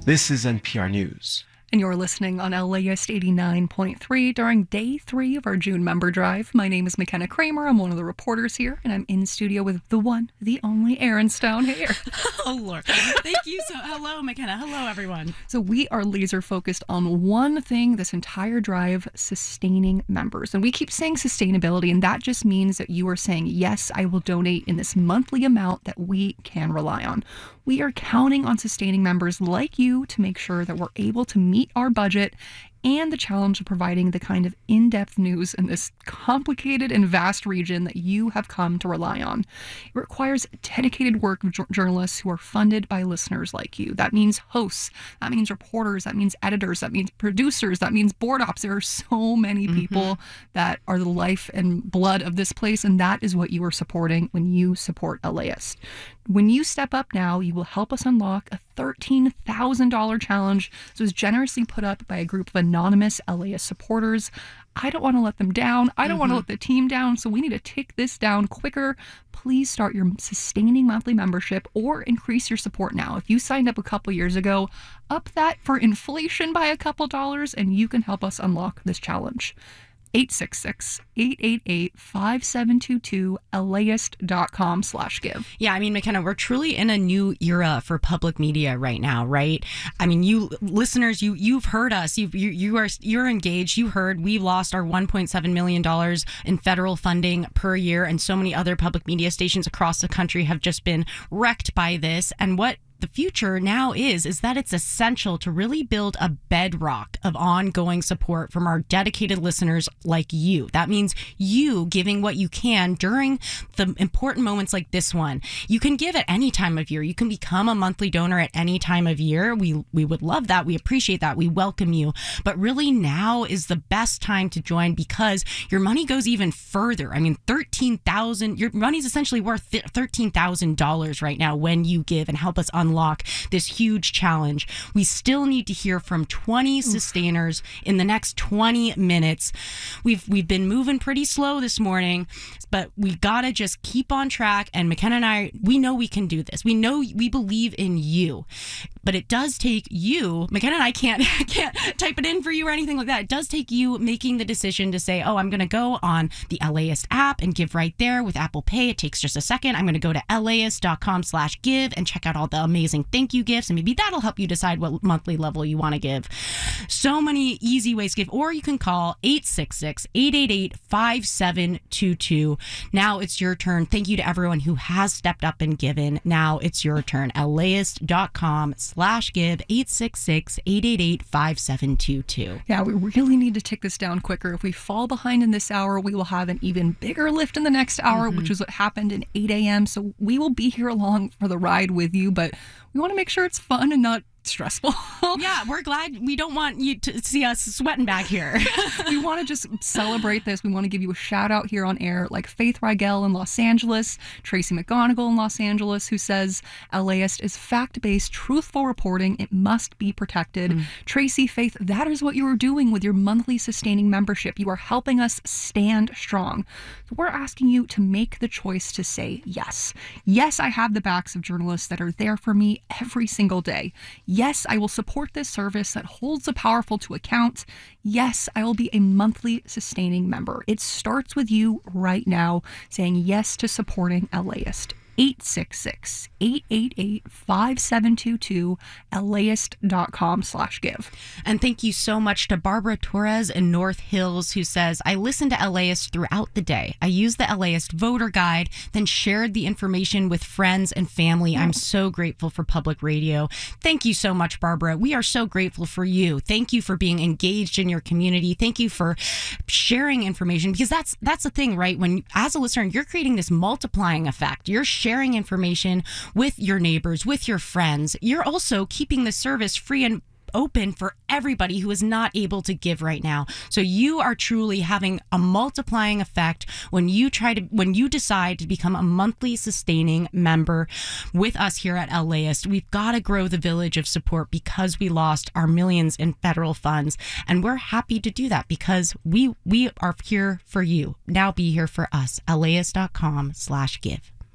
This is NPR News. And you're listening on LAist 89.3 during day 3 of our June member drive. My name is McKenna Kramer. I'm one of the reporters here, and I'm in studio with the one, the only Erin Stone here. Oh, Lord. Thank you. Hello, McKenna. Hello, everyone. So we are laser focused on one thing this entire drive, sustaining members. And we keep saying sustainability, and that just means that you are saying, yes, I will donate in this monthly amount that we can rely on. We are counting on sustaining members like you to make sure that we're able to meet our budget and the challenge of providing the kind of in-depth news in this complicated and vast region that you have come to rely on. It requires dedicated work of journalists who are funded by listeners like you. That means hosts, that means reporters, that means editors, that means producers, that means board ops. There are so many people that are the life and blood of this place, and that is what you are supporting when you support LAist. When you step up now, you will help us unlock a $13,000 challenge. So it's generously put up by a group of anonymous LAist supporters. I don't want to let them down. I don't want to let the team down. So we need to tick this down quicker. Please start your sustaining monthly membership or increase your support now. If you signed up a couple years ago, up that for inflation by a couple dollars and you can help us unlock this challenge. 866-888-5722, LAist.com/give. Yeah, I mean, McKenna, we're truly in a new era for public media right now, right? I mean, you listeners, you've heard us. You're engaged. You heard we lost our $1.7 million in federal funding per year, and so many other public media stations across the country have just been wrecked by this. And what the future now is that it's essential to really build a bedrock of ongoing support from our dedicated listeners like you. That means you giving what you can during the important moments like this one. You can give at any time of year. You can become a monthly donor at any time of year. We would love that. We appreciate that. We welcome you. But really now is the best time to join because your money goes even further. I mean, your money's essentially worth $13,000 right now when you give and help us unlock this huge challenge. We still need to hear from 20 sustainers in the next 20 minutes. We've been moving pretty slow this morning, but we gotta just keep on track. And McKenna and I, we know we can do this. We know we believe in you, but it does take you. McKenna and I can't type it in for you or anything like that. It does take you making the decision to say, oh, I'm going to go on the LAist app and give right there with Apple Pay. It takes just a second. I'm going to go to LAist.com/give and check out all the amazing thank you gifts, and maybe that'll help you decide what monthly level you want to give. So many easy ways to give, or you can call 866-888-5722. Now it's your turn. Thank you to everyone who has stepped up and given. Now it's your turn. LAist.com/give, 866-888-5722. Yeah, we really need to tick this down quicker. If we fall behind in this hour, we will have an even bigger lift in the next hour, which is what happened in 8 a.m. So we will be here along for the ride with you, but we want to make sure it's fun and not stressful. Yeah, we're glad. We don't want you to see us sweating back here. We want to just celebrate this. We want to give you a shout out here on air, like Faith Rigel in Los Angeles, Tracy McGonigal in Los Angeles, who says LAist is fact-based, truthful reporting. It must be protected. Tracy, Faith, that is what you are doing with your monthly sustaining membership. You are helping us stand strong. So we're asking you to make the choice to say yes. Yes, I have the backs of journalists that are there for me every single day. Yes, I will support this service that holds the powerful to account. Yes, I will be a monthly sustaining member. It starts with you right now saying yes to supporting LAist. 866-888-5722, LAist.com/give. And thank you so much to Barbara Torres in North Hills, who says, I listen to LAist throughout the day. I use the LAist voter guide, then shared the information with friends and family. I'm so grateful for public radio. Thank you so much, Barbara. We are so grateful for you. Thank you for being engaged in your community. Thank you for sharing information, because that's the thing, right? When, as a listener, you're creating this multiplying effect. You're sharing information with your neighbors, with your friends. You're also keeping the service free and open for everybody who is not able to give right now. So you are truly having a multiplying effect when you decide to become a monthly sustaining member with us here at LAist. We've got to grow the village of support because we lost our millions in federal funds, and we're happy to do that because we are here for you. Now be here for us. LAist.com/give.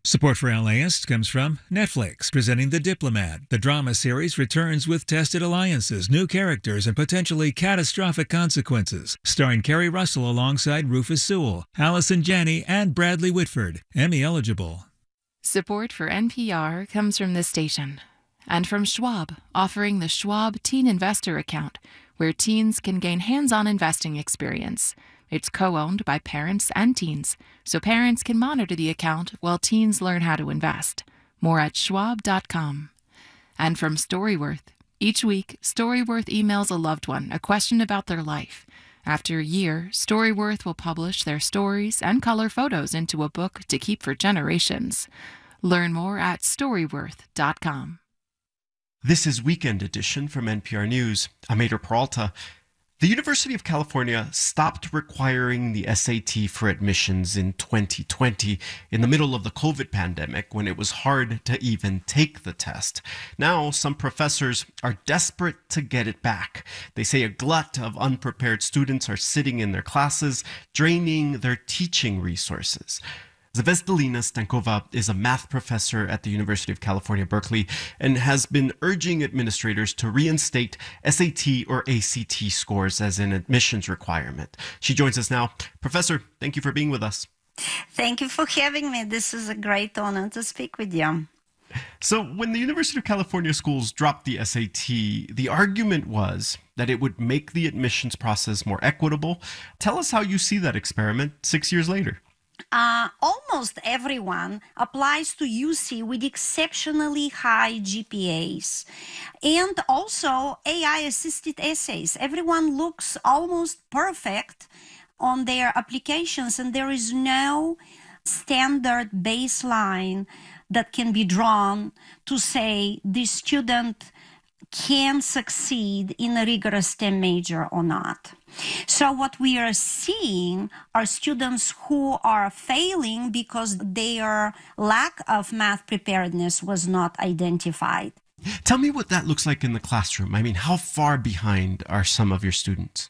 Support for LAist comes from Netflix, presenting The Diplomat. The drama series returns with tested alliances, new characters, and potentially catastrophic consequences. Starring Kerry Russell alongside Rufus Sewell, Allison Janney, and Bradley Whitford. Emmy eligible. Support for NPR comes from this station and from Schwab, offering the Schwab Teen Investor Account, where teens can gain hands-on investing experience. It's co-owned by parents and teens, so parents can monitor the account while teens learn how to invest. More at schwab.com. And from Storyworth. Each week, Storyworth emails a loved one a question about their life. After a year, Storyworth will publish their stories and color photos into a book to keep for generations. Learn more at storyworth.com. This is Weekend Edition from NPR News. I'm Ader Peralta. The University of California stopped requiring the SAT for admissions in 2020 in the middle of the COVID pandemic when it was hard to even take the test. Now, some professors are desperate to get it back. They say a glut of unprepared students are sitting in their classes, draining their teaching resources. Zvezdelina Stankova is a math professor at the University of California, Berkeley, and has been urging administrators to reinstate SAT or ACT scores as an admissions requirement. She joins us now. Professor, thank you for being with us. Thank you for having me. This is a great honor to speak with you. So when the University of California schools dropped the SAT, the argument was that it would make the admissions process more equitable. Tell us how you see that experiment 6 years later. Almost everyone applies to UC with exceptionally high GPAs and also AI-assisted essays. Everyone looks almost perfect on their applications, and there is no standard baseline that can be drawn to say this student can succeed in a rigorous STEM major or not. So what we are seeing are students who are failing because their lack of math preparedness was not identified. Tell me what that looks like in the classroom. I mean, how far behind are some of your students?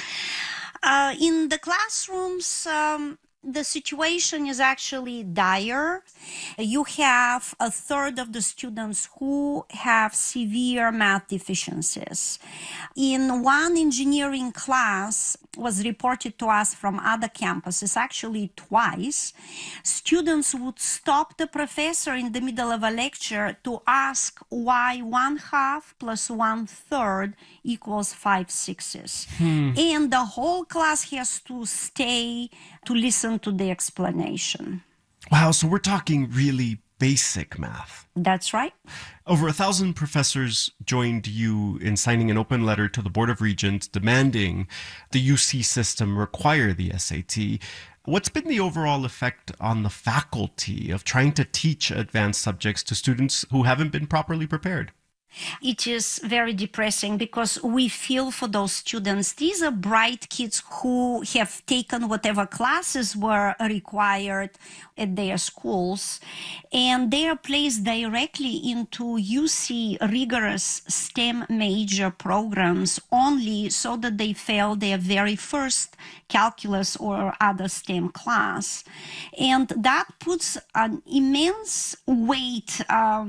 In the classrooms, the situation is actually dire. You have a third of the students who have severe math deficiencies. In one engineering class, was reported to us from other campuses, actually twice, students would stop the professor in the middle of a lecture to ask why 1/2 plus 1/3 equals 5/6. And the whole class has to stay to listen to the explanation. Wow, so we're talking really basic math. That's right. Over 1,000 professors joined you in signing an open letter to the Board of Regents demanding the UC system require the SAT. What's been the overall effect on the faculty of trying to teach advanced subjects to students who haven't been properly prepared? It is very depressing because we feel for those students. These are bright kids who have taken whatever classes were required at their schools, and they are placed directly into UC rigorous STEM major programs only so that they fail their very first calculus or other STEM class. And that puts an immense weight,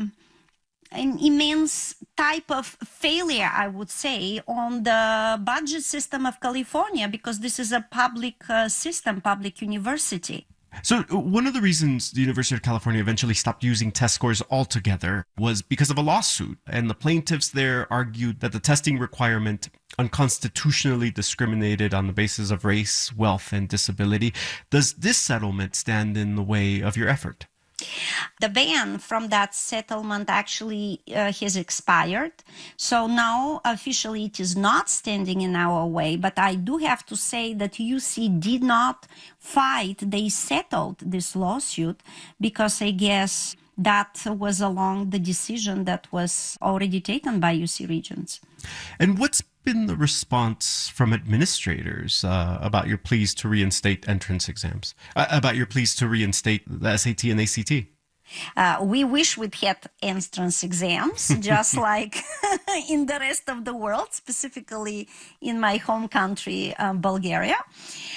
an immense type of failure, I would say, on the budget system of California, because this is a public system, public university. So one of the reasons the University of California eventually stopped using test scores altogether was because of a lawsuit. And the plaintiffs there argued that the testing requirement unconstitutionally discriminated on the basis of race, wealth, and disability. Does this settlement stand in the way of your effort? The ban from that settlement actually has expired. So now officially it is not standing in our way. But I do have to say that UC did not fight. They settled this lawsuit because I guess that was along the decision that was already taken by UC Regents. And what's been the response from administrators about your pleas to reinstate entrance exams, about your pleas to reinstate the SAT and ACT? We wish we'd had entrance exams, just like in the rest of the world, specifically in my home country, Bulgaria.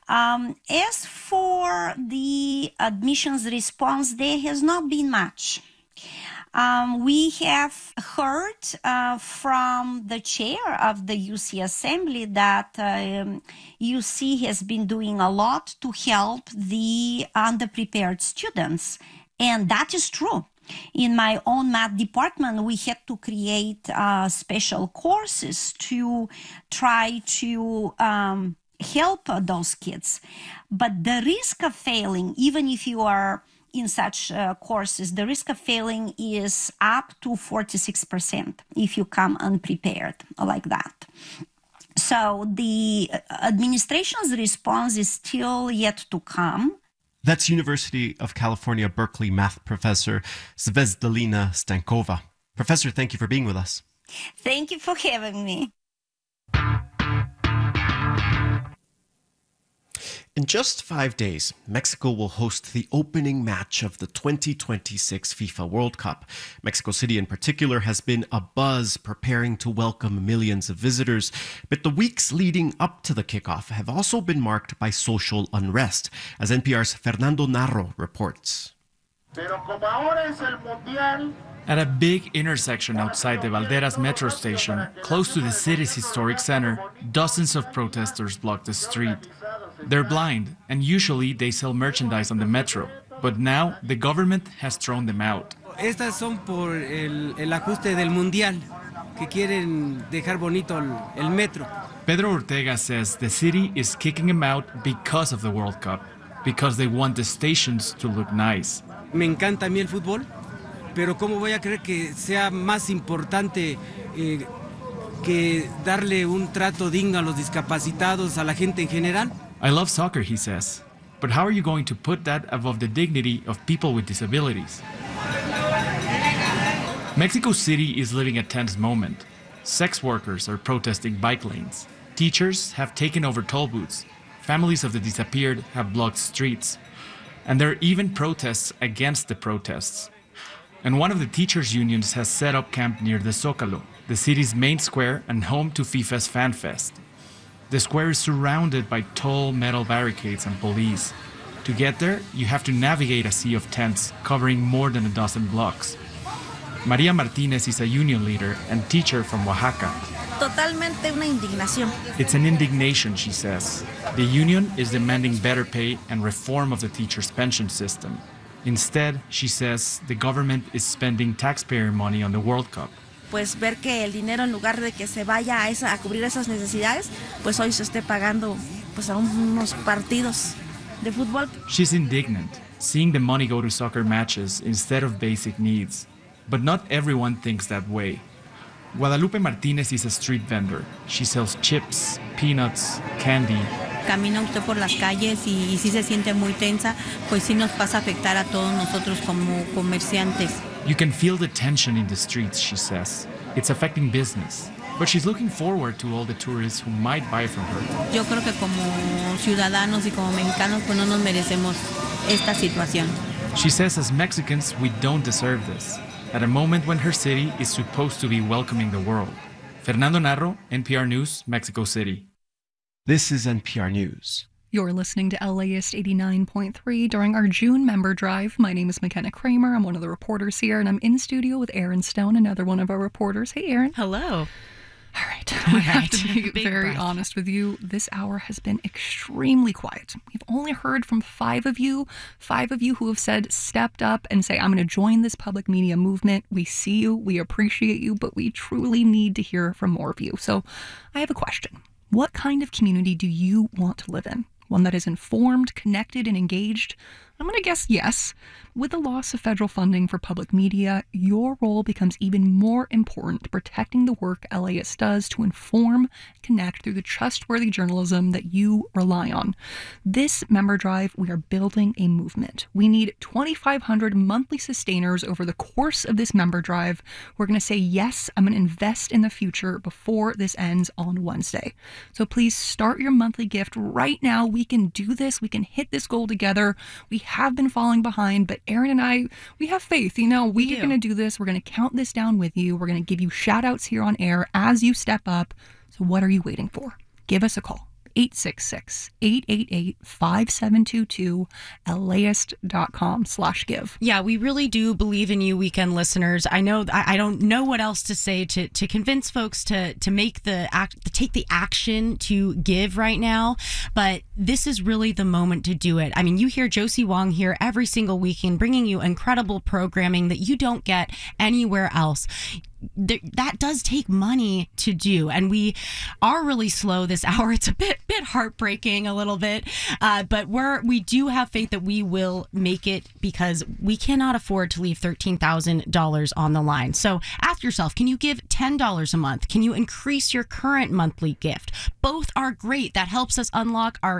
As for the admissions response, there has not been much. We have heard from the chair of the UC Assembly that UC has been doing a lot to help the underprepared students, and that is true. In my own math department, we had to create special courses to try to help those kids. But the risk of failing, even if you are in such courses, the risk of failing is up to 46% if you come unprepared like that. So the administration's response is still yet to come. That's University of California, Berkeley math professor Zvezdalina Stankova. Professor, thank you for being with us. Thank you for having me. In just 5 days, Mexico will host the opening match of the 2026 FIFA World Cup. Mexico City in particular has been abuzz preparing to welcome millions of visitors, but the weeks leading up to the kickoff have also been marked by social unrest, as NPR's Fernando Narro reports. At a big intersection outside the Valderas metro station, close to the city's historic center, dozens of protesters block the street. They're blind, and usually they sell merchandise on the metro. But now, the government has thrown them out. Estas son por el ajuste del Mundial, que quieren dejar bonito el metro. Pedro Ortega says the city is kicking them out because of the World Cup, because they want the stations to look nice. Me encanta a mí el fútbol, pero ¿cómo voy a creer que sea más importante que darle un trato digno a los discapacitados, a la gente en general? I love soccer, he says, but how are you going to put that above the dignity of people with disabilities? Mexico City is living a tense moment. Sex workers are protesting bike lanes. Teachers have taken over toll booths. Families of the disappeared have blocked streets. And there are even protests against the protests. And one of the teachers' unions has set up camp near the Zócalo, the city's main square and home to FIFA's Fan Fest. The square is surrounded by tall metal barricades and police. To get there, you have to navigate a sea of tents covering more than a dozen blocks. Maria Martinez is a union leader and teacher from Oaxaca. Totalmente una indignación. It's an indignation, she says. The union is demanding better pay and reform of the teachers' pension system. Instead, she says, the government is spending taxpayer money on the World Cup. Pues ver que el dinero en lugar de que se vaya a cubrir esas necesidades, pues hoy se esté pagando pues a unos partidos de fútbol. She's indignant, seeing the money go to soccer matches instead of basic needs. But not everyone thinks that way. Guadalupe Martinez is a street vendor. She sells chips, peanuts, candy. Camina usted por las calles y sí se siente muy tensa, pues sí nos pasa a afectar a todos nosotros como comerciantes. You can feel the tension in the streets, she says. It's affecting business. But she's looking forward to all the tourists who might buy from her. Yo creo que como ciudadanos y como mexicanos pues no nos merecemos esta situación. She says as Mexicans, we don't deserve this, at a moment when her city is supposed to be welcoming the world. Fernando Narro, NPR News, Mexico City. This is NPR News. You're listening to LAist 89.3 during our June member drive. My name is McKenna Kramer. I'm one of the reporters here, and I'm in studio with Aaron Stone, another one of our reporters. Hey, Aaron. Hello. All right. We have to be very honest with you. This hour has been extremely quiet. We've only heard from five of you who have stepped up and say, I'm going to join this public media movement. We see you, we appreciate you, but we truly need to hear from more of you. So I have a question. What kind of community do you want to live in? One that is informed, connected, and engaged? I'm going to guess yes. With the loss of federal funding for public media, your role becomes even more important, protecting the work LAist does to inform, connect through the trustworthy journalism that you rely on. This member drive, we are building a movement. We need 2,500 monthly sustainers over the course of this member drive. We're going to say, yes, I'm going to invest in the future before this ends on Wednesday. So please start your monthly gift right now. We can do this. We can hit this goal together. We have been falling behind, but Aaron and I, we have faith. You know, we are going to do this. We're going to count this down with you. We're going to give you shout outs here on air as you step up. So what are you waiting for? Give us a call. 866-888-5722, LAist.com/give. Yeah, we really do believe in you, weekend listeners. I know I don't know what else to say to convince folks to make take the action to give right now, but this is really the moment to do it. I mean, you hear Josie Wong here every single weekend bringing you incredible programming that you don't get anywhere else. That does take money to do, and we are really slow this hour. It's a bit heartbreaking a little bit, but we do have faith that we will make it, because we cannot afford to leave $13,000 on the line. So ask yourself, can you give $10 a month? Can you increase your current monthly gift? Both are great. That helps us unlock our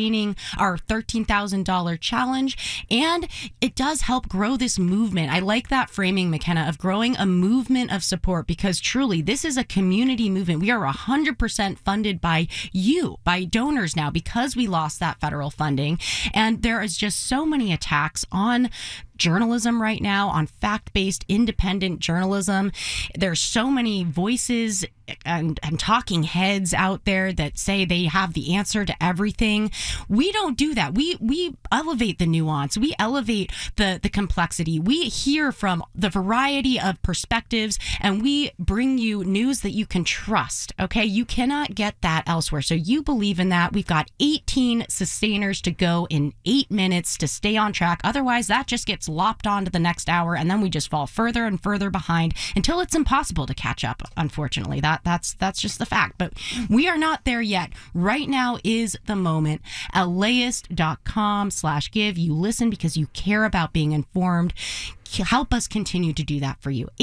$13,000 challenge, and it does help grow this movement. I like that framing, McKenna, of growing a movement of support, because truly this is a community movement. We are 100% funded by you, by donors now, because we lost that federal funding. And there is just so many attacks on journalism right now, on fact-based independent journalism. There's so many voices and talking heads out there that say they have the answer to everything. We don't do that. We elevate the nuance. We elevate the complexity. We hear from the variety of perspectives, and we bring you news that you can trust. Okay, you cannot get that elsewhere. So you believe in that. We've got 18 sustainers to go in 8 minutes to stay on track. Otherwise, that just gets lopped onto the next hour, and then we just fall further and further behind until it's impossible to catch up. Unfortunately, that's just the fact. But we are not there yet. Right now is the moment. LAist.com/give. You listen because you care about being informed. Help us continue to do that for you.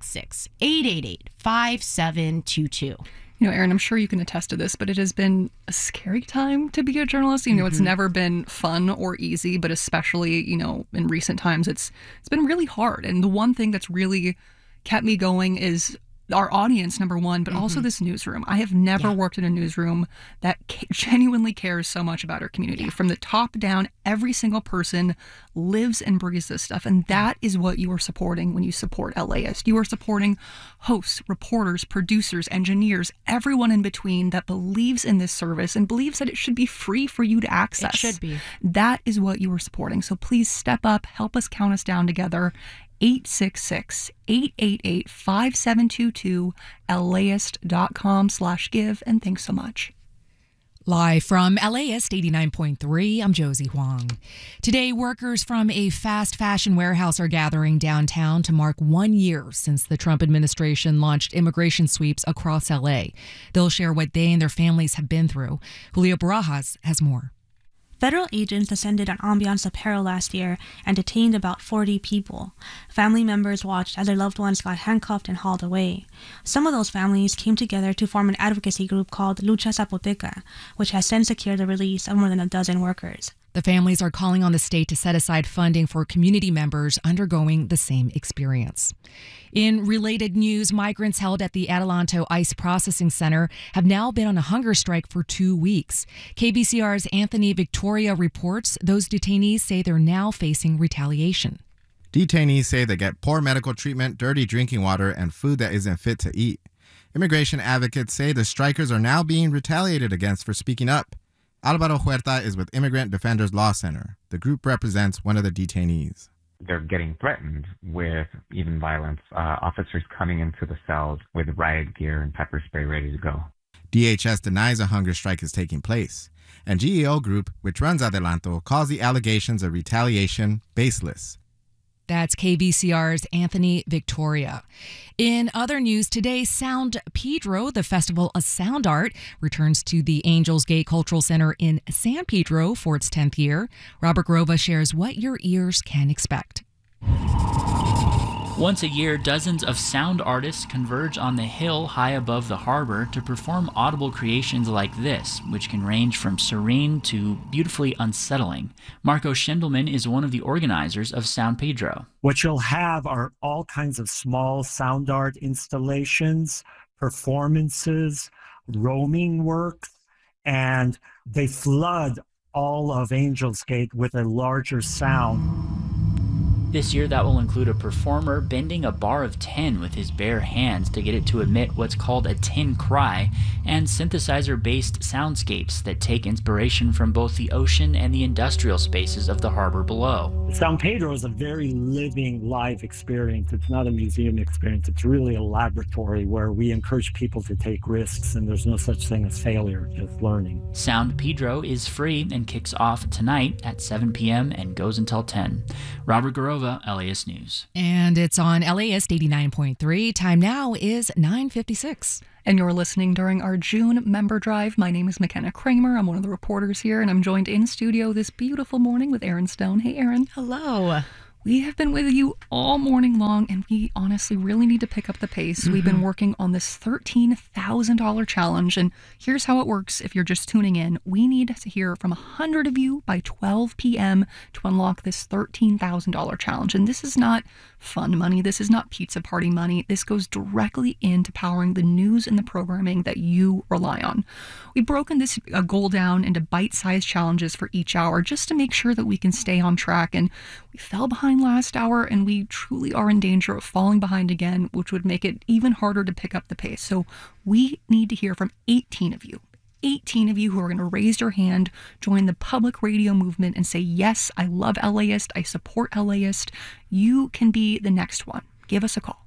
866-888-5722. You know, Aaron, I'm sure you can attest to this, but it has been a scary time to be a journalist. You know, it's never been fun or easy, but especially, you know, in recent times, it's been really hard. And the one thing that's really kept me going is our audience, number one, but also this newsroom. I have never worked in a newsroom that genuinely cares so much about our community. From the top down, every single person lives and breathes this stuff. And that is what you are supporting when you support LAist. You are supporting hosts, reporters, producers, engineers, everyone in between that believes in this service and believes that it should be free for you to access. It should be. That is what you are supporting. So please step up, help us count us down together. 866-888-5722, LAist.com/give, and thanks so much. Live from LAist 89.3, I'm Josie Huang. Today, workers from a fast fashion warehouse are gathering downtown to mark 1 year since the Trump administration launched immigration sweeps across LA. They'll share what they and their families have been through. Julia Barajas has more. Federal agents descended on Ambiance Apparel last year and detained about 40 people. Family members watched as their loved ones got handcuffed and hauled away. Some of those families came together to form an advocacy group called Lucha Zapoteca, which has since secured the release of more than a dozen workers. The families are calling on the state to set aside funding for community members undergoing the same experience. In related news, migrants held at the Adelanto ICE Processing Center have now been on a hunger strike for 2 weeks. KBCR's Anthony Victoria reports those detainees say they're now facing retaliation. Detainees say they get poor medical treatment, dirty drinking water, and food that isn't fit to eat. Immigration advocates say the strikers are now being retaliated against for speaking up. Alvaro Huerta is with Immigrant Defenders Law Center. The group represents one of the detainees. They're getting threatened with even violence, officers coming into the cells with riot gear and pepper spray ready to go. DHS denies a hunger strike is taking place. And GEO Group, which runs Adelanto, calls the allegations of retaliation baseless. That's KBCR's Anthony Victoria. In other news today, Sound Pedro, the Festival of Sound Art, returns to the Angels Gate Cultural Center in San Pedro for its 10th year. Robert Grova shares what your ears can expect. Once a year, dozens of sound artists converge on the hill high above the harbor to perform audible creations like this, which can range from serene to beautifully unsettling. Marco Schindelman is one of the organizers of Sound Pedro. What you'll have are all kinds of small sound art installations, performances, roaming works, and they flood all of Angels Gate with a larger sound. This year, that will include a performer bending a bar of tin with his bare hands to get it to emit what's called a tin cry, and synthesizer-based soundscapes that take inspiration from both the ocean and the industrial spaces of the harbor below. San Pedro is a very living, live experience. It's not a museum experience. It's really a laboratory where we encourage people to take risks, and there's no such thing as failure, just learning. Sound Pedro is free and kicks off tonight at 7 p.m. and goes until 10. Robert Garova, LAist News. And it's on LAist 89.3. Time now is 9:56. And you're listening during our June member drive. My name is McKenna Kramer. I'm one of the reporters here, and I'm joined in studio this beautiful morning with Erin Stone. Hey, Erin. Hello. We have been with you all morning long, and we honestly really need to pick up the pace. We've been working on this $13,000 challenge, and here's how it works if you're just tuning in. We need to hear from 100 of you by 12 p.m. to unlock this $13,000 challenge. And this is not fun money. This is not pizza party money. This goes directly into powering the news and the programming that you rely on. We've broken this goal down into bite-sized challenges for each hour just to make sure that we can stay on track. And we fell behind last hour, and we truly are in danger of falling behind again, which would make it even harder to pick up the pace. So we need to hear from 18 of you. 18 of you who are going to raise your hand, join the public radio movement, and say, yes, I love LAist, I support LAist. You can be the next one. Give us a call.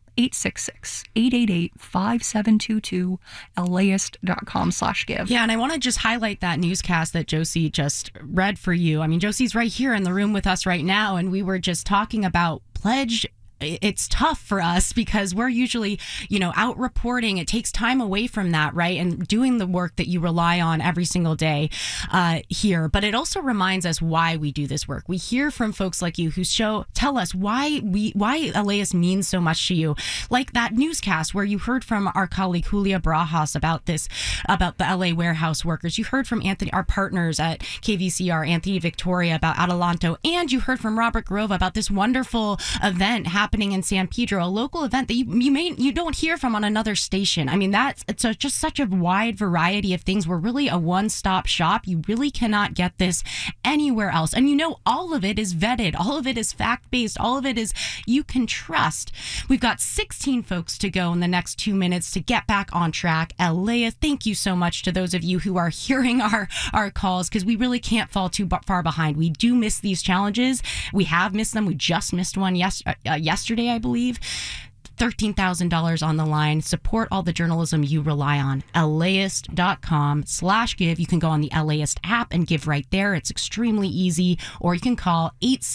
866-888-5722, LAist.com/give. Yeah, and I want to just highlight that newscast that Josie just read for you. I mean, Josie's right here in the room with us right now, and we were just talking about pledge. It's tough for us because we're usually, out reporting. It takes time away from that, right? And doing the work that you rely on every single day here. But it also reminds us why we do this work. We hear from folks like you who tell us why LAist means so much to you. Like that newscast where you heard from our colleague Julia Barajas about the LA warehouse workers. You heard from Anthony, our partners at KVCR, Anthony Victoria, about Adelanto. And you heard from Robert Garova about this wonderful event happening in San Pedro, a local event that you don't hear from on another station. I mean, it's just such a wide variety of things. We're really a one-stop shop. You really cannot get this anywhere else. And all of it is vetted. All of it is fact-based. All of it is you can trust. We've got 16 folks to go in the next 2 minutes to get back on track. LAist, thank you so much to those of you who are hearing our calls, because we really can't fall too far behind. We do miss these challenges. We have missed them. We just missed one yesterday, I believe. $13,000 on the line. Support all the journalism you rely on. LAist.com/give. You can go on the LAist app and give right there. It's extremely easy. Or you can call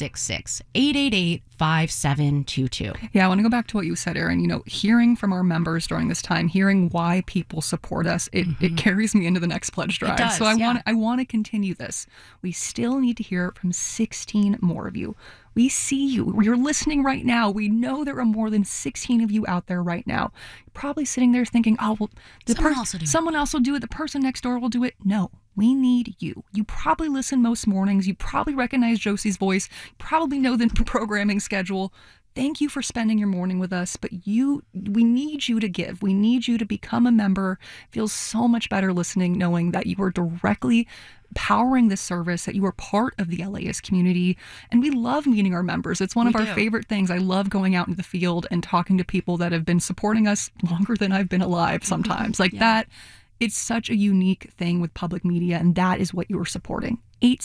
866-888-5722. Yeah, I want to go back to what you said, Erin. Hearing from our members during this time, hearing why people support us, it carries me into the next pledge drive. It does, so I want to continue this. We still need to hear from 16 more of you. We see you. You're listening right now. We know there are more than 16 of you out there right now. You're probably sitting there thinking, oh, well, someone else will do it. The person next door will do it. No, we need you. You probably listen most mornings. You probably recognize Josie's voice. You probably know the programming schedule. Thank you for spending your morning with us, but we need you to give. We need you to become a member. It feels so much better listening, knowing that you are directly powering this service, that you are part of the LAist community. And we love meeting our members. It's one of our favorite things. I love going out into the field and talking to people that have been supporting us longer than I've been alive sometimes. That, it's such a unique thing with public media, and that is what you are supporting.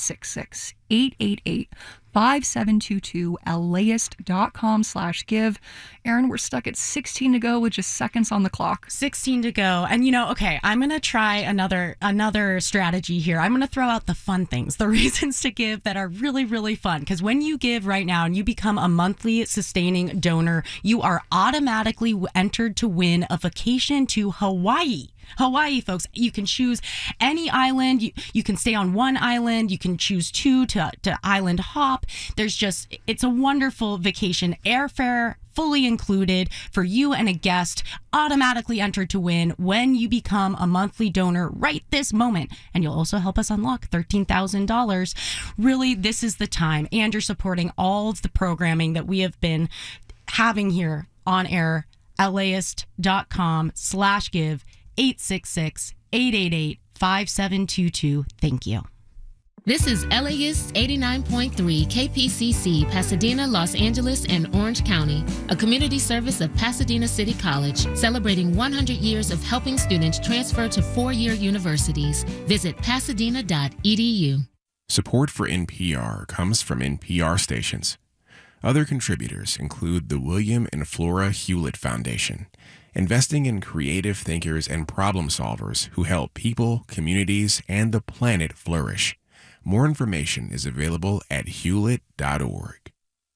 866-888-5722, LAist.com/give. Erin, we're stuck at 16 to go with just seconds on the clock. 16 to go. And okay, I'm going to try another strategy here. I'm going to throw out the fun things, the reasons to give that are really, really fun. Because when you give right now and you become a monthly sustaining donor, you are automatically entered to win a vacation to Hawaii. Hawaii, folks. You can choose any island. You can stay on one island. You can choose two to island hop. It's a wonderful vacation. Airfare fully included for you and a guest, automatically entered to win when you become a monthly donor right this moment. And you'll also help us unlock $13,000. Really, this is the time. And you're supporting all of the programming that we have been having here on air. LAist.com/give. 866-888-5722. Thank you. This is LAist 89.3 KPCC, Pasadena, Los Angeles, and Orange County, a community service of Pasadena City College, celebrating 100 years of helping students transfer to four-year universities. Visit pasadena.edu. Support for NPR comes from NPR stations. Other contributors include the William and Flora Hewlett Foundation, investing in creative thinkers and problem solvers who help people, communities, and the planet flourish. More information is available at hewlett.org.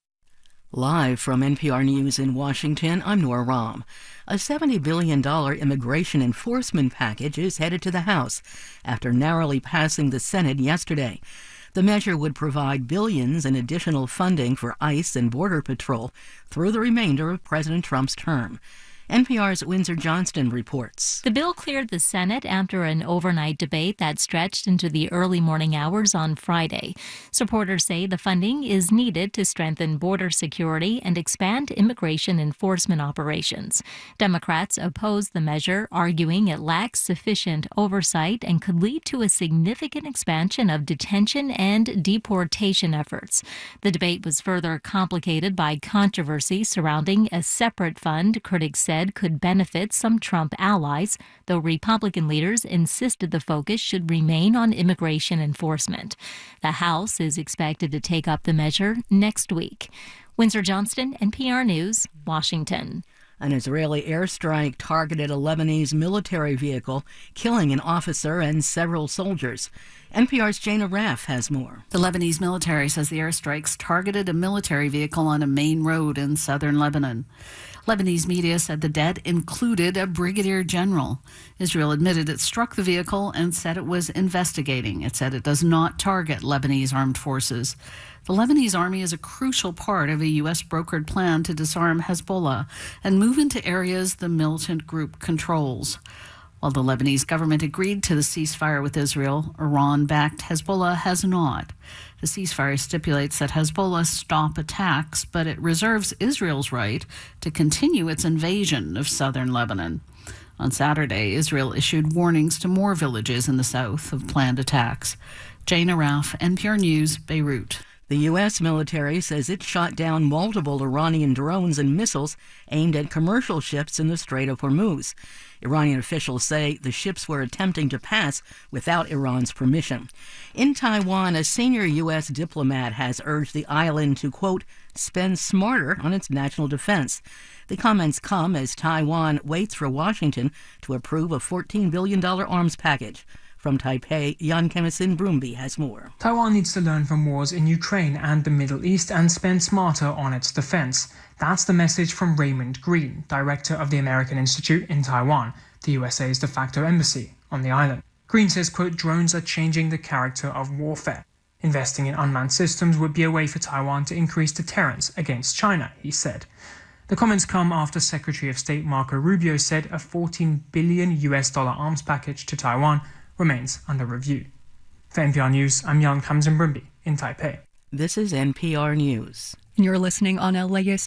Live from NPR News in Washington, I'm Nora Rahm. A $70 billion immigration enforcement package is headed to the House after narrowly passing the Senate yesterday. The measure would provide billions in additional funding for ICE and Border Patrol through the remainder of President Trump's term. NPR's Windsor Johnston reports. The bill cleared the Senate after an overnight debate that stretched into the early morning hours on Friday. Supporters say the funding is needed to strengthen border security and expand immigration enforcement operations. Democrats oppose the measure, arguing it lacks sufficient oversight and could lead to a significant expansion of detention and deportation efforts. The debate was further complicated by controversy surrounding a separate fund critics said could benefit some Trump allies, though Republican leaders insisted the focus should remain on immigration enforcement. The House is expected to take up the measure next week. Windsor Johnston, NPR News, Washington. An Israeli airstrike targeted a Lebanese military vehicle, killing an officer and several soldiers. NPR's Jana Raff has more. The Lebanese military says the airstrikes targeted a military vehicle on a main road in southern Lebanon. Lebanese media said the dead included a brigadier general. Israel admitted it struck the vehicle and said it was investigating. It said it does not target Lebanese armed forces. The Lebanese army is a crucial part of a U.S. brokered plan to disarm Hezbollah and move into areas the militant group controls. While the Lebanese government agreed to the ceasefire with Israel, Iran-backed Hezbollah has not. The ceasefire stipulates that Hezbollah stop attacks, but it reserves Israel's right to continue its invasion of southern Lebanon. On Saturday, Israel issued warnings to more villages in the south of planned attacks. Jana Raff, NPR News, Beirut. The U.S. military says it shot down multiple Iranian drones and missiles aimed at commercial ships in the Strait of Hormuz. Iranian officials say the ships were attempting to pass without Iran's permission. In Taiwan, a senior U.S. diplomat has urged the island to, quote, spend smarter on its national defense. The comments come as Taiwan waits for Washington to approve a $14 billion arms package. From Taipei, Jan Kemison Brumby has more. Taiwan needs to learn from wars in Ukraine and the Middle East and spend smarter on its defense. That's the message from Raymond Green, director of the American Institute in Taiwan, the USA's de facto embassy on the island. Green says, quote, drones are changing the character of warfare. Investing in unmanned systems would be a way for Taiwan to increase deterrence against China, he said. The comments come after Secretary of State Marco Rubio said a $14 billion arms package to Taiwan remains under review. For NPR News, I'm Jan Kamsen Brumby in Taipei. This is NPR News. You're listening on LAist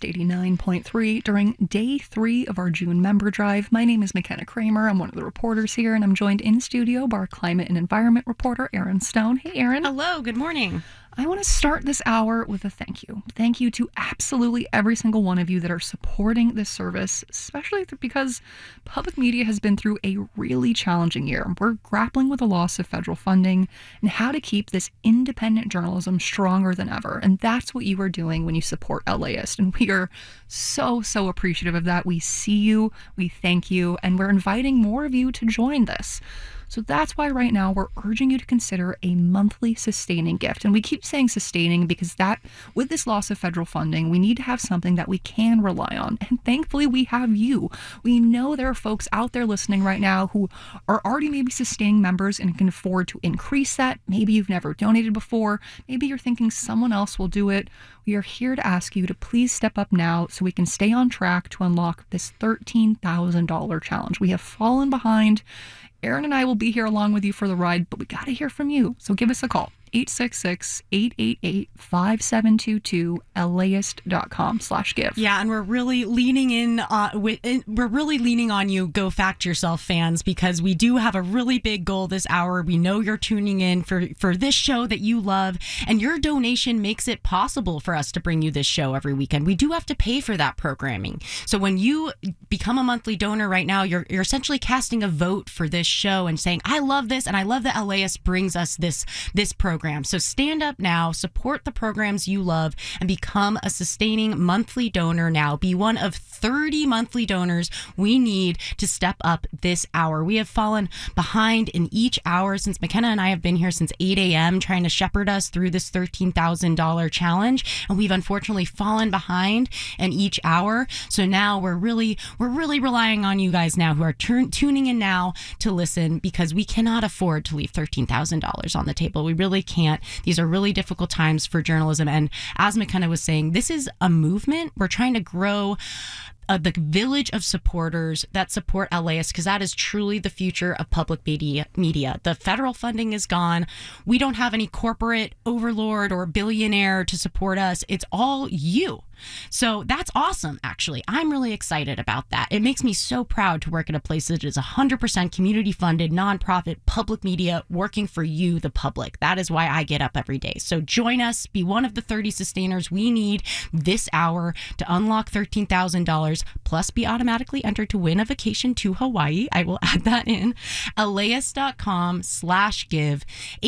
89.3 during day 3 of our June member drive. My name is McKenna Kramer. I'm one of the reporters here, and I'm joined in studio by our climate and environment reporter, Erin Stone. Hey, Erin. Hello. Good morning. I want to start this hour with a thank you. Thank you to absolutely every single one of you that are supporting this service, especially because public media has been through a really challenging year. We're grappling with the loss of federal funding and how to keep this independent journalism stronger than ever. And that's what you are doing when you support LAist. And we are so appreciative of that. We see you, we thank you, and we're inviting more of you to join this. So that's why right now we're urging you to consider a monthly sustaining gift. And we keep saying sustaining because that, with this loss of federal funding, we need to have something that we can rely on. And thankfully we have you. We know there are folks out there listening right now who are already maybe sustaining members and can afford to increase that. Maybe you've never donated before. Maybe you're thinking someone else will do it. We are here to ask you to please step up now so we can stay on track to unlock this $13,000 challenge. We have fallen behind. Erin and I will be here along with you for the ride, but we got to hear from you. So give us a call, 866-888-5722, LAist.com/give. Yeah, and we're really leaning in. We're really leaning on you, Go Fact Yourself fans, because we do have a really big goal this hour. We know you're tuning in for this show that you love, and your donation makes it possible for us to bring you this show every weekend. We do have to pay for that programming. So when you become a monthly donor right now, you're essentially casting a vote for this show and saying, I love this, and I love that LAist brings us this program. So stand up now, support the programs you love, and become a sustaining monthly donor now. Be one of 30 monthly donors we need to step up this hour. We have fallen behind in each hour since McKenna and I have been here since 8 a.m. trying to shepherd us through this $13,000 challenge, and we've unfortunately fallen behind in each hour. So now we're really relying on you guys now who are tuning in now to listen, because we cannot afford to leave $13,000 on the table. We really can't. These are really difficult times for journalism, and as McKenna was saying, this is a movement. We're trying to grow the village of supporters that support LAist, because that is truly the future of public media. The federal funding is gone. We don't have any corporate overlord or billionaire to support us. It's all you. So that's awesome, actually. I'm really excited about that. It makes me so proud to work at a place that is 100% community-funded, nonprofit, public media, working for you, the public. That is why I get up every day. So join us. Be one of the 30 sustainers we need this hour to unlock $13,000, plus be automatically entered to win a vacation to Hawaii. I will add that in. LAist.com/give,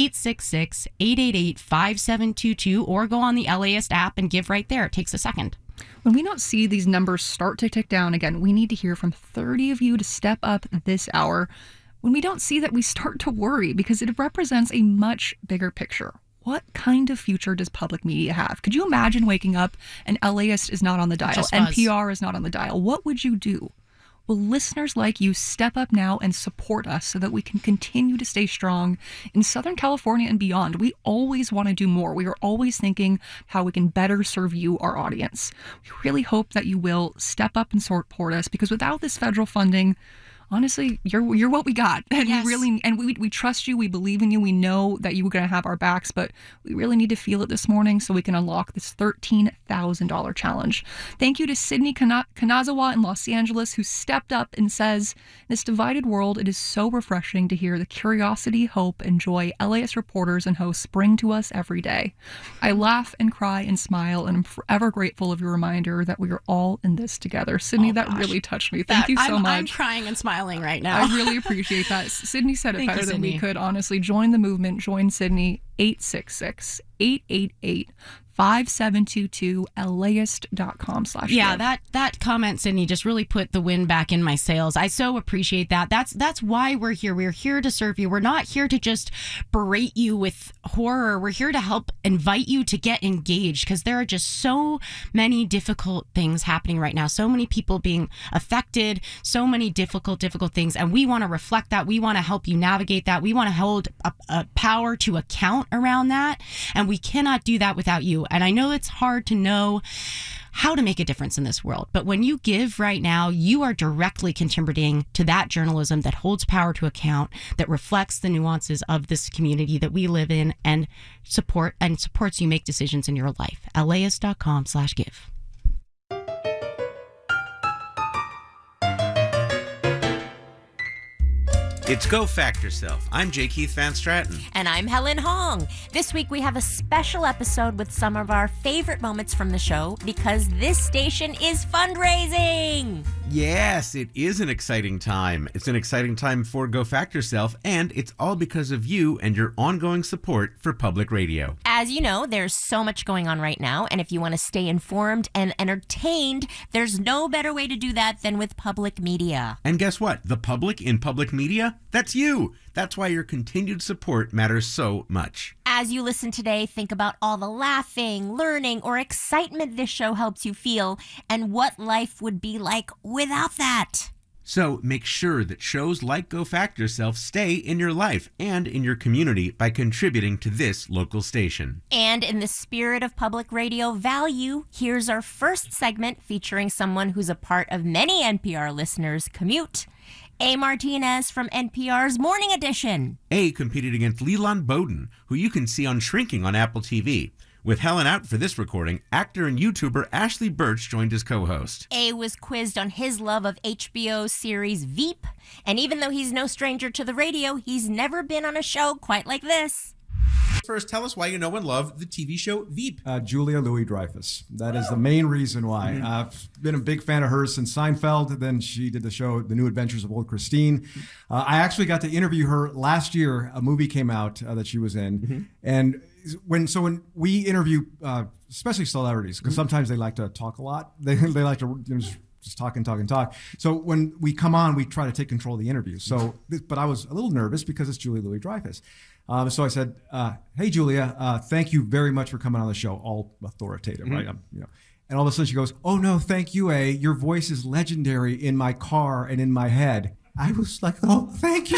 866-888-5722, or go on the LAist app and give right there. It takes a second. When we don't see these numbers start to tick down again, we need to hear from 30 of you to step up this hour. When we don't see that, we start to worry, because it represents a much bigger picture. What kind of future does public media have? Could you imagine waking up and LAist is not on the dial, NPR is not on the dial? What would you do? Well, listeners like you step up now and support us so that we can continue to stay strong in Southern California and beyond. We always want to do more. We are always thinking how we can better serve you, our audience. We really hope that you will step up and support us, because without this federal funding, honestly, you're what we got, and yes. we trust you. We believe in you. We know that you're going to have our backs, but we really need to feel it this morning so we can unlock this $13,000 challenge. Thank you to Sydney Kanazawa in Los Angeles, who stepped up and says, in this divided world, it is so refreshing to hear the curiosity, hope, and joy LAist reporters and hosts bring to us every day. I laugh and cry and smile, and I'm forever grateful of your reminder that we are all in this together. Sydney, that really touched me. Thank you so much. I'm crying and smiling right now. I really appreciate that. Sydney said it better than we could, honestly. Join the movement. Join Sydney. 866-888-5722, LAist.com/give. Yeah, that comment, Sydney, just really put the wind back in my sails. I so appreciate that. That's why we're here. We're here to serve you. We're not here to just berate you with horror. We're here to help invite you to get engaged, because there are just so many difficult things happening right now. So many people being affected, so many difficult things, and we want to reflect that. We want to help you navigate that. We want to hold a power to account around that, and we cannot do that without you. And I know it's hard to know how to make a difference in this world, but when you give right now, you are directly contributing to that journalism that holds power to account, that reflects the nuances of this community that we live in, and supports you make decisions in your life. LAist.com/give. It's Go Fact Yourself. I'm J. Keith Van Stratton. And I'm Helen Hong. This week we have a special episode with some of our favorite moments from the show, because this station is fundraising. Yes, it is an exciting time. It's an exciting time for Go Fact Yourself, and it's all because of you and your ongoing support for public radio. As you know, there's so much going on right now, and if you want to stay informed and entertained, there's no better way to do that than with public media. And guess what? The public in public media? That's you. That's why your continued support matters so much. As you listen today, think about all the laughing, learning, or excitement this show helps you feel, and what life would be like without that. So make sure that shows like Go Fact Yourself stay in your life and in your community by contributing to this local station. And in the spirit of public radio value, here's our first segment featuring someone who's a part of many NPR listeners' commute. A. Martinez from NPR's Morning Edition. A competed against Leland Bowden, who you can see on Shrinking on Apple TV. With Helen out for this recording, actor and YouTuber Ashley Birch joined as co-host. A was quizzed on his love of HBO's series Veep, and even though he's no stranger to the radio, he's never been on a show quite like this. First, tell us why you know and love the TV show Veep. Julia Louis-Dreyfus. That is the main reason why. I've been a big fan of hers since Seinfeld. Then she did the show The New Adventures of Old Christine. I actually got to interview her last year. A movie came out that she was in. And when we interview, especially celebrities, because sometimes they like to talk a lot. They like to just talk and talk and talk. So when we come on, we try to take control of the interview. But I was a little nervous because it's Julia Louis-Dreyfus. So I said, "Hey, Julia, thank you very much for coming on the show." All authoritative, right? And all of a sudden she goes, "Oh no, thank you, A. Your voice is legendary in my car and in my head." I was like, "Oh, thank you."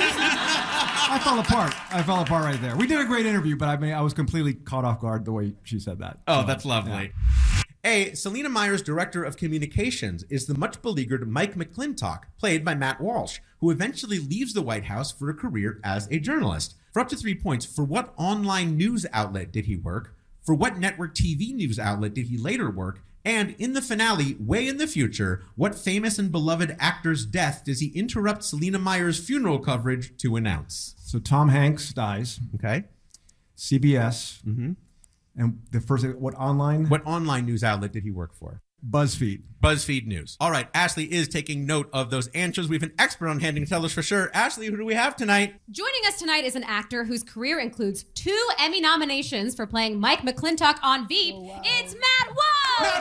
I fell apart right there. We did a great interview, but I was completely caught off guard the way she said that. Oh, that's lovely. Yeah. A. Selena Meyer's director of communications is the much beleaguered Mike McClintock, played by Matt Walsh, who eventually leaves the White House for a career as a journalist. For up to 3 points, for what online news outlet did he work? For what network TV news outlet did he later work? And in the finale, way in the future, what famous and beloved actor's death does he interrupt Selena Meyer's funeral coverage to announce? So Tom Hanks dies. Okay. CBS. And the first, what online news outlet did he work for? BuzzFeed. BuzzFeed News. All right, Ashley is taking note of those answers. We have an expert on hand to tell us for sure. Ashley, who do we have tonight? Joining us tonight is an actor whose career includes 2 Emmy nominations for playing Mike McClintock on Veep. Oh, wow. It's Matt Walsh! Matt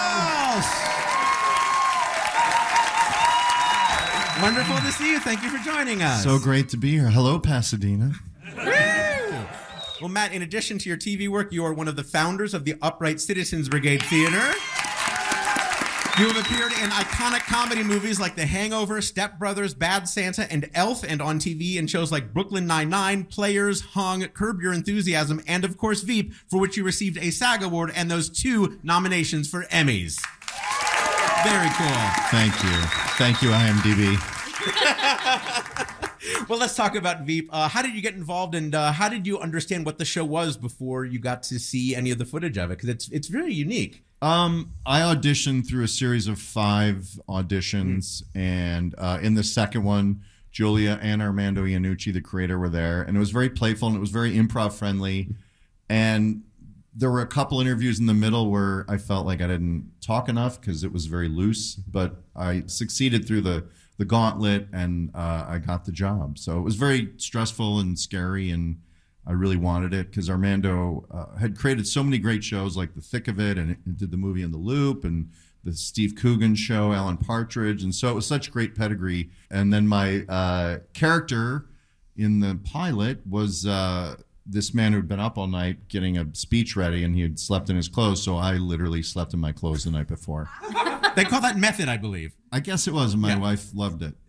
Walsh! Wonderful to see you. Thank you for joining us. So great to be here. Hello, Pasadena. Well, Matt, in addition to your TV work, you are one of the founders of the Upright Citizens Brigade Theater. You have appeared in iconic comedy movies like The Hangover, Step Brothers, Bad Santa, and Elf, and on TV in shows like Brooklyn Nine-Nine, Players, Hung, Curb Your Enthusiasm, and of course Veep, for which you received a SAG Award and those 2 nominations for Emmys. Very cool. Thank you. Thank you, IMDb. Well, let's talk about Veep. How did you get involved, and how did you understand what the show was before you got to see any of the footage of it? Because it's very unique. I auditioned through a series of 5 auditions, and in the second one, Julia and Armando Iannucci, the creator, were there, and it was very playful and it was very improv friendly. And there were a couple interviews in the middle where I felt like I didn't talk enough because it was very loose, but I succeeded through the gauntlet, and I got the job. So it was very stressful and scary, and I really wanted it because Armando had created so many great shows like The Thick of It, and it did the movie In the Loop, and the Steve Coogan show, Alan Partridge. And so it was such great pedigree. And then my character in the pilot was this man who had been up all night getting a speech ready, and he had slept in his clothes. So I literally slept in my clothes the night before. They call that method, I believe. I guess it was. My wife loved it.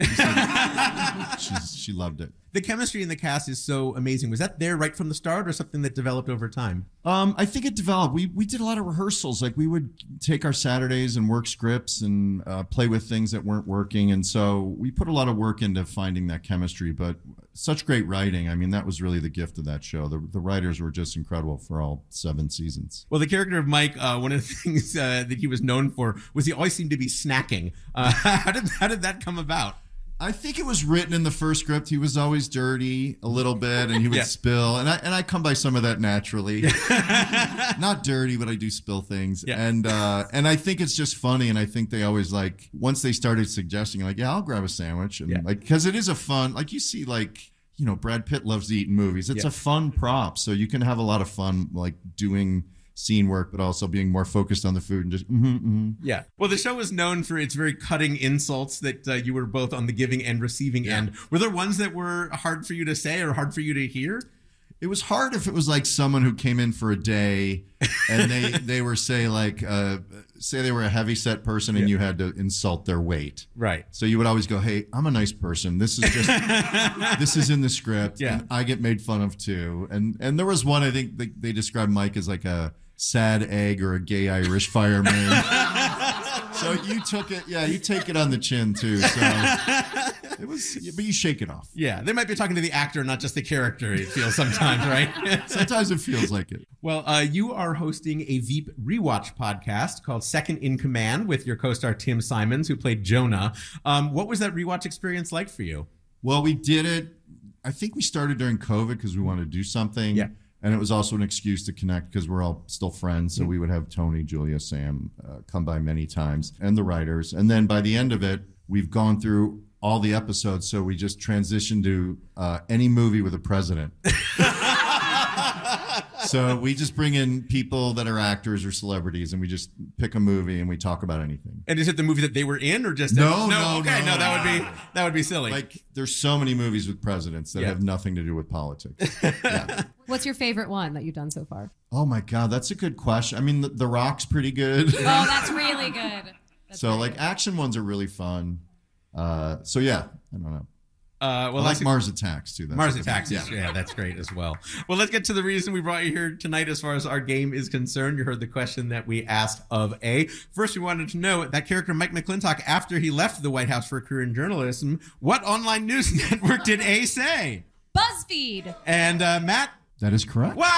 She loved it. The chemistry in the cast is so amazing. Was that there right from the start, or something that developed over time? I think it developed. We did a lot of rehearsals. Like, we would take our Saturdays and work scripts and play with things that weren't working. And so we put a lot of work into finding that chemistry. But such great writing. I mean, that was really the gift of that show. The writers were just incredible for all 7 seasons. Well, the character of Mike, one of the things that he was known for was he always seemed to be snacking. How did that come about? I think it was written in the first script. He was always dirty a little bit, and he would spill. And I come by some of that naturally. Not dirty, but I do spill things. Yeah. And I think it's just funny. And I think they always, like, once they started suggesting, like, yeah, I'll grab a sandwich, and like, because it is a fun, like, you see, like, you know, Brad Pitt loves to eat in movies. It's a fun prop, so you can have a lot of fun, like, doing scene work, but also being more focused on the food and just Yeah. Well, the show was known for its very cutting insults that you were both on the giving and receiving end. Were there ones that were hard for you to say or hard for you to hear? It was hard if it was like someone who came in for a day and they were say they were a heavyset person and you had to insult their weight. Right. So you would always go, "Hey, I'm a nice person. This is just this is in the script. Yeah. And I get made fun of too." And there was one, I think they described Mike as like a sad egg or a gay Irish fireman. So you took it, you take it on the chin too. So it was, but you shake it off. Yeah, they might be talking to the actor, not just the character. It feels sometimes, right? Sometimes it feels like it. Well, you are hosting a Veep rewatch podcast called Second in Command with your co-star Tim Simons, who played Jonah. What was that rewatch experience like for you? Well, we did it. I think we started during COVID because we wanted to do something. Yeah. And it was also an excuse to connect because we're all still friends. So we would have Tony, Julia, Sam come by many times, and the writers. And then by the end of it, we've gone through all the episodes. So we just transitioned to any movie with a president. So we just bring in people that are actors or celebrities, and we just pick a movie and we talk about anything. And is it the movie that they were in, or just No, Okay, no, that would be silly. Like there's so many movies with presidents that have nothing to do with politics. What's your favorite one that you've done so far? Oh my God, that's a good question. I mean, The Rock's pretty good. Oh, that's really good. Action ones are really fun. So yeah, I don't know. I like Mars Attacks too. Mars Attacks, yeah, that's great as well. Well, let's get to the reason we brought you here tonight as far as our game is concerned. You heard the question that we asked of A. First, we wanted to know that character Mike McClintock, after he left the White House for a career in journalism, what online news network did A say? BuzzFeed. And Matt? That is correct. Wow!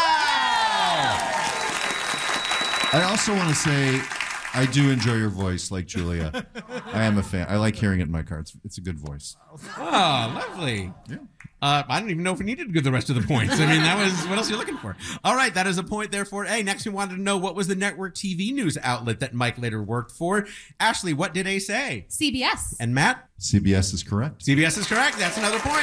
I also want to say I do enjoy your voice, like Julia. I am a fan. I like hearing it in my car. It's a good voice. Oh, lovely. Yeah. I don't even know if we needed to give the rest of the points. I mean, that was what else are you looking for? All right, that is a point there for A. Next, we wanted to know what was the network TV news outlet that Mike later worked for. Ashley, what did A say? CBS. And Matt? CBS is correct. CBS is correct. That's another point.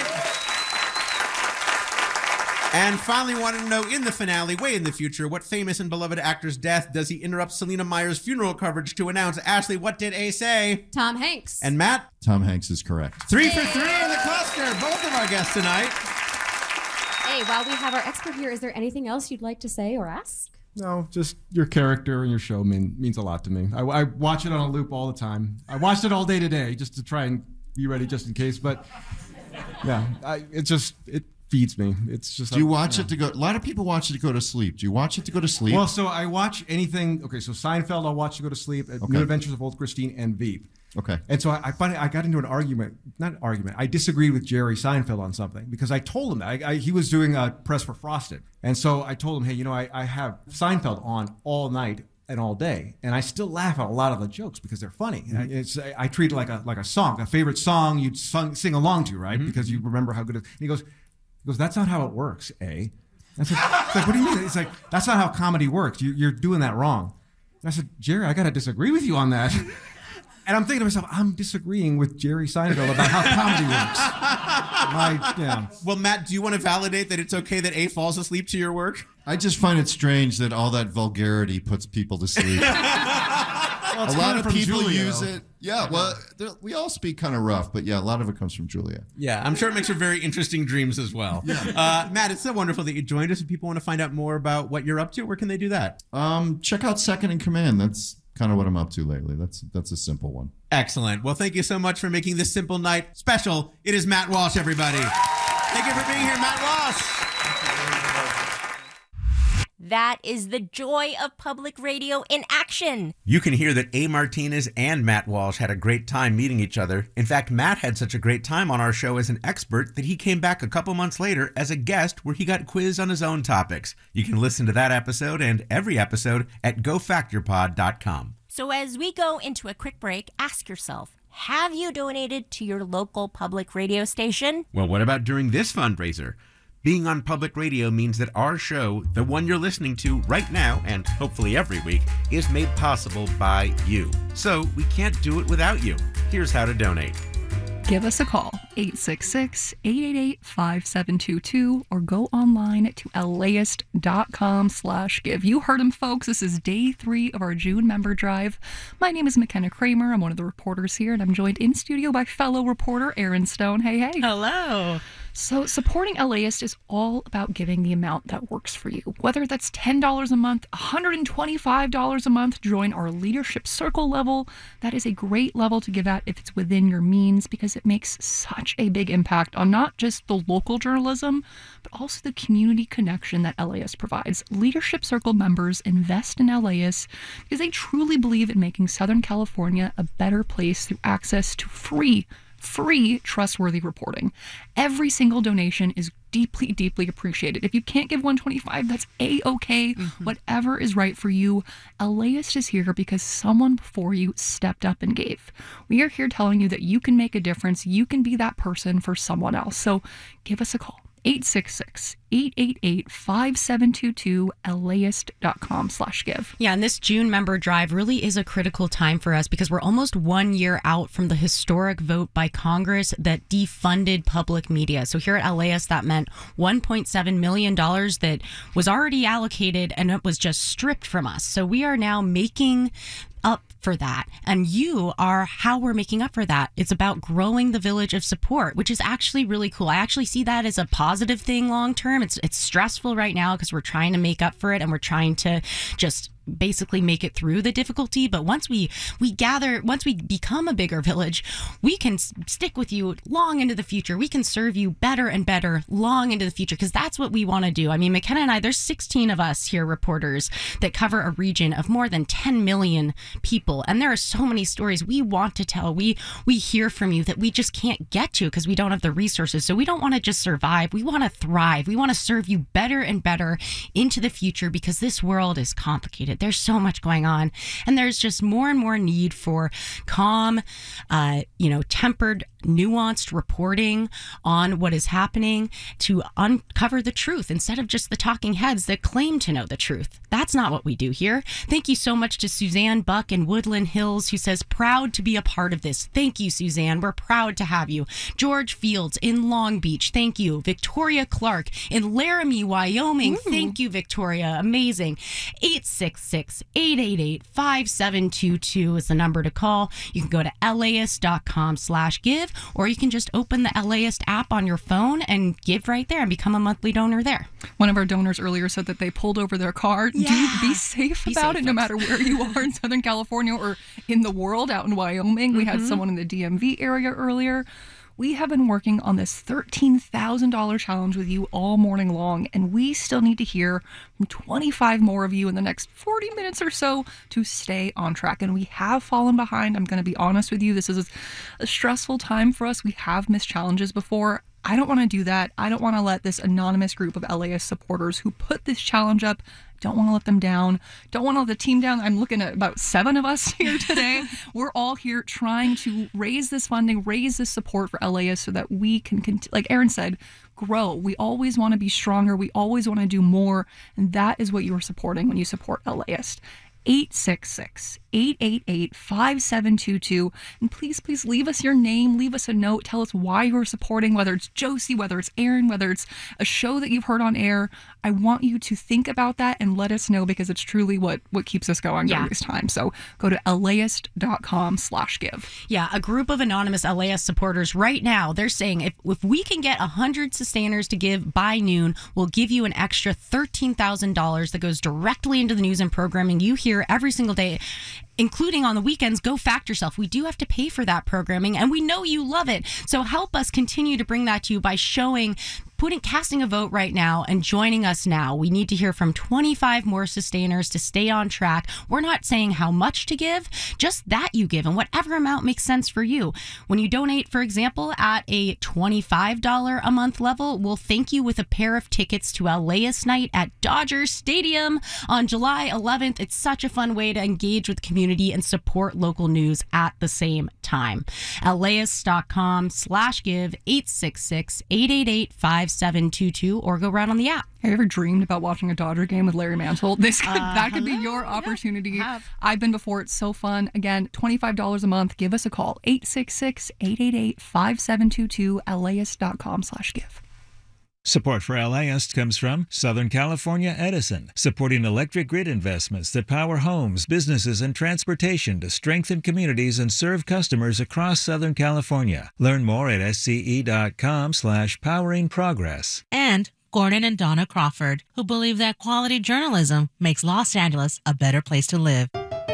And finally, wanted to know in the finale, way in the future, what famous and beloved actor's death does he interrupt Selena Meyer's funeral coverage to announce? Ashley, what did A say? Tom Hanks. And Matt? Tom Hanks is correct. 3 for 3 in the cluster. Both of our guests tonight. Hey, while we have our expert here, is there anything else you'd like to say or ask? No, just your character and your show means a lot to me. I watch it on a loop all the time. I watched it all day today just to try and be ready just in case. But yeah, it feeds me. It's just. Do you watch it to go? A lot of people watch it to go to sleep. Do you watch it to go to sleep? Well, so I watch anything. Okay, so Seinfeld, I'll watch to go to sleep. New Adventures of Old Christine and Veep. Okay. And so I got into an argument. Not an argument. I disagreed with Jerry Seinfeld on something because I told him that he was doing a press for Frosted, and so I told him, hey, I have Seinfeld on all night and all day, and I still laugh at a lot of the jokes because they're funny. Mm-hmm. I treat it like a song, a favorite song you'd sing along to, right? Mm-hmm. Because you remember how good it is. And he goes, that's not how it works, A. It's like, what do you mean? It's like, that's not how comedy works. You're doing that wrong. And I said, Jerry, I got to disagree with you on that. And I'm thinking to myself, I'm disagreeing with Jerry Seinfeld about how comedy works. Well, Matt, do you want to validate that it's okay that A falls asleep to your work? I just find it strange that all that vulgarity puts people to sleep. Well, a lot of people Julia, use though. it. Yeah, well, we all speak kind of rough, but yeah, a lot of it comes from Julia. Yeah, I'm sure it makes for very interesting dreams as well. Yeah. Matt, it's so wonderful that you joined us. If people want to find out more about what you're up to, where can they do that? Check out Second in Command. That's kind of what I'm up to lately. That's a simple one. Excellent. Well, thank you so much for making this simple night special. It is Matt Walsh, everybody. Thank you for being here, Matt Walsh. That is the joy of public radio in action. You can hear that A. Martinez and Matt Walsh had a great time meeting each other. In fact, Matt had such a great time on our show as an expert that he came back a couple months later as a guest where he got quizzed on his own topics. You can listen to that episode and every episode at gofactorpod.com. So as we go into a quick break, ask yourself, have you donated to your local public radio station? Well, what about during this fundraiser? Being on public radio means that our show, the one you're listening to right now, and hopefully every week, is made possible by you. So we can't do it without you. Here's how to donate. Give us a call, 866-888-5722, or go online to LAist.com/give. You heard him, folks. This is day 3 of our June member drive. My name is McKenna Kramer. I'm one of the reporters here, and I'm joined in studio by fellow reporter Erin Stone. Hey, hey. Hello. So supporting LAist is all about giving the amount that works for you. Whether that's $10 a month, $125 a month, join our Leadership Circle level. That is a great level to give at if it's within your means, because it makes such a big impact on not just the local journalism, but also the community connection that LAist provides. Leadership Circle members invest in LAist because they truly believe in making Southern California a better place through access to free, trustworthy reporting. Every single donation is deeply, deeply appreciated. If you can't give $125, that's A-okay. Whatever is right for you. LAist is here because someone before you stepped up and gave. We are here telling you that you can make a difference. You can be that person for someone else. So give us a call. 866-888-5722, LAist.com/give. Yeah, and this June member drive really is a critical time for us because we're almost 1 year out from the historic vote by Congress that defunded public media. So here at LAist, that meant $1.7 million that was already allocated and it was just stripped from us. So we are now making up for that, and you are how we're making up for that. It's about growing the village of support, which is actually really cool. I actually see that as a positive thing long term. It's stressful right now because we're trying to make up for it and we're trying to just basically make it through the difficulty. But once we become a bigger village, we can stick with you long into the future. We can serve you better and better long into the future, because that's what we want to do. I mean, McKenna and I, there's 16 of us here, reporters, that cover a region of more than 10 million people. And there are so many stories we want to tell. We hear from you that we just can't get to because we don't have the resources. So we don't want to just survive. We want to thrive. We want to serve you better and better into the future, because this world is complicated. There's so much going on, and there's just more and more need for calm, tempered, nuanced reporting on what is happening to uncover the truth instead of just the talking heads that claim to know the truth. That's not what we do here. Thank you so much to Suzanne Buck in Woodland Hills, who says, proud to be a part of this. Thank you, Suzanne. We're proud to have you. George Fields in Long Beach. Thank you. Victoria Clark in Laramie, Wyoming. Ooh. Thank you, Victoria. Amazing. 866-888-5722 is the number to call. You can go to laist.com/give, or you can just open the LAist app on your phone and give right there and become a monthly donor there. One of our donors earlier said that they pulled over their car. Yeah. Be safe about it, no matter where you are in Southern California or in the world, out in Wyoming. We had someone in the DMV area earlier. We have been working on this $13,000 challenge with you all morning long, and we still need to hear from 25 more of you in the next 40 minutes or so to stay on track. And we have fallen behind. I'm going to be honest with you. This is a stressful time for us. We have missed challenges before. I don't want to do that. I don't want to let this anonymous group of LAist supporters who put this challenge up, don't want to let them down. Don't want to let the team down. I'm looking at about 7 of us here today. We're all here trying to raise this funding, raise this support for LAist so that we can, like Aaron said, grow. We always want to be stronger. We always want to do more. And that is what you are supporting when you support LAist. 866-888-5722. And please leave us your name, leave us a note, tell us why you're supporting, whether it's Josie, whether it's Aaron, whether it's a show that you've heard on air. I want you to think about that and let us know, because it's truly what keeps us going during this time. So go to laist.com/give. Yeah, a group of anonymous LAist supporters right now, they're saying if we can get 100 sustainers to give by noon, we'll give you an extra $13,000 that goes directly into the news and programming you hear every single day, including on the weekends. Go Fact Yourself. We do have to pay for that programming, and we know you love it. So help us continue to bring that to you by casting a vote right now and joining us now. We need to hear from 25 more sustainers to stay on track. We're not saying how much to give, just that you give, and whatever amount makes sense for you. When you donate, for example, at a $25 a month level, we'll thank you with a pair of tickets to LAist Night at Dodger Stadium on July 11th. It's such a fun way to engage with the community and support local news at the same time. laist.com/give, 866-888-5722, or go right on the app. Have you ever dreamed about watching a Dodger game with Larry Mantle? That could be your opportunity. I've been before. It's so fun. Again, $25 a month. Give us a call. 866-888-5722, laist.com/give. Support for LIS comes from Southern California Edison, supporting electric grid investments that power homes, businesses, and transportation to strengthen communities and serve customers across Southern California. Learn more at sce.com/poweringprogress. And Gordon and Donna Crawford, who believe that quality journalism makes Los Angeles a better place to live.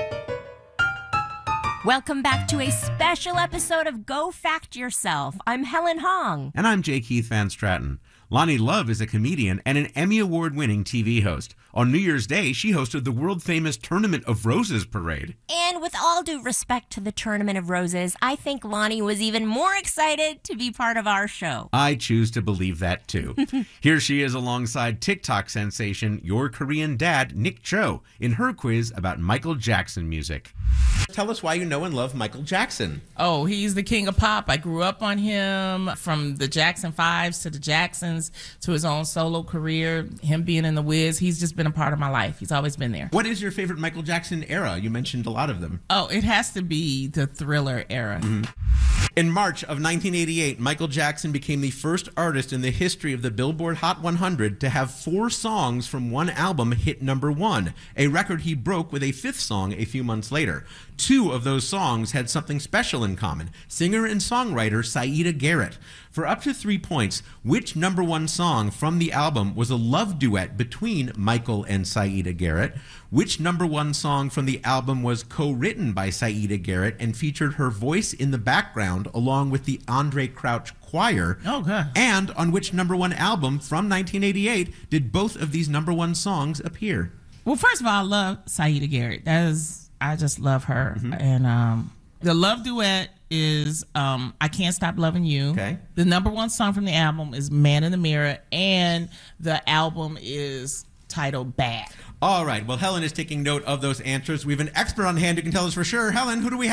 Welcome back to a special episode of Go Fact Yourself. I'm Helen Hong. And I'm J. Keith Van Stratton. Lonnie Love is a comedian and an Emmy Award-winning TV host. On New Year's Day, she hosted the world-famous Tournament of Roses parade. And with all due respect to the Tournament of Roses, I think Lonnie was even more excited to be part of our show. I choose to believe that, too. Here she is alongside TikTok sensation, Your Korean Dad, Nick Cho, in her quiz about Michael Jackson music. Tell us why you know and love Michael Jackson. Oh, he's the king of pop. I grew up on him, from the Jackson 5s to the Jacksons to his own solo career, him being in The Wiz. He's just been a part of my life. He's always been there. What is your favorite Michael Jackson era? You mentioned a lot of them. Oh, it has to be the Thriller era. Mm-hmm. In March of 1988, Michael Jackson became the first artist in the history of the Billboard Hot 100 to have 4 songs from one album hit number 1, a record he broke with a 5th song a few months later. 2 of those songs had something special in common: singer and songwriter Saida Garrett. For up to 3 points, which number 1 song from the album was a love duet between Michael and Saida Garrett? Which number 1 song from the album was co-written by Saida Garrett and featured her voice in the background along with the Andre Crouch Choir? Okay. And on which number 1 album from 1988 did both of these number 1 songs appear? Well, first of all, I love Saida Garrett. I just love her. Mm-hmm. And the love duet is I Can't Stop Loving You. Okay. The number 1 song from the album is Man in the Mirror, and the album is titled Bad. All right. Well, Helen is taking note of those answers. We have an expert on hand who can tell us for sure. Helen, who do we have?